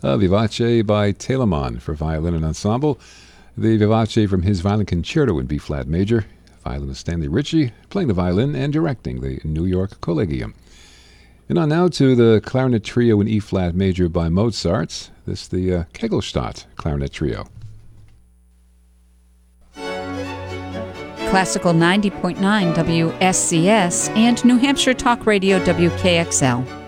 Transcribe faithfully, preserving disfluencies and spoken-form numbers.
uh, Vivace by Telemann for violin and ensemble. The Vivace from his Violin Concerto in B-flat major. Violinist Stanley Ritchie playing the violin and directing the New York Collegium. And on now to the Clarinet Trio in E-flat major by Mozart. This is the uh, Kegelstadt Clarinet Trio. Classical ninety point nine W S C S and New Hampshire Talk Radio W K X L.